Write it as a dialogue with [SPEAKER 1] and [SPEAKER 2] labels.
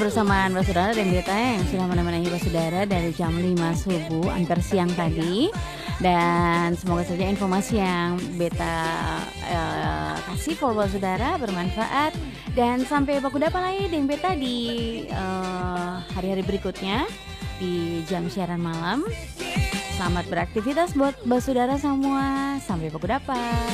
[SPEAKER 1] Bersamaan Basudara dan Beta yang sudah menemani Basudara dari jam 5 subuh hampir siang tadi. Dan semoga saja informasi yang Beta kasih for Basudara bermanfaat. Dan sampai baku dapat lagi dengan Beta di hari-hari berikutnya di jam siaran malam. Selamat beraktivitas buat Basudara semua. Sampai baku dapat.